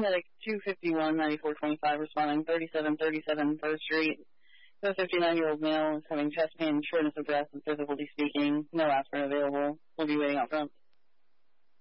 Medic 251-9425 responding 3737 First Street. The 59-year-old male is having chest pain, shortness of breath, and difficulty speaking. No aspirin available. We'll be waiting out front.